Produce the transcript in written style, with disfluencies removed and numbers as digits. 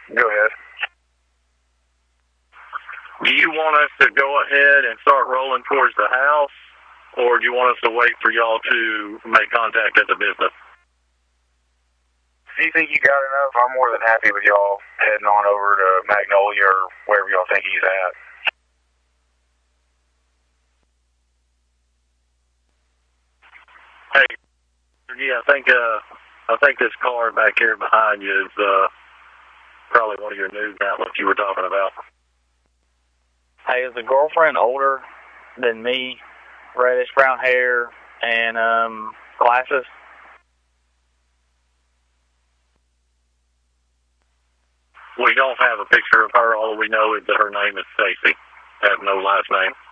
Go ahead. Do you want us to go ahead and start rolling towards the house, or do you want us to wait for y'all to make contact at the business? If you think you got enough, I'm more than happy with y'all heading on over to Magnolia or wherever y'all think he's at. Hey, yeah, I think this car back here behind you is probably one of your news outlets you were talking about. Hey, is the girlfriend older than me? Reddish brown hair and glasses? We don't have a picture of her. All we know is that her name is Stacy. I have no last name.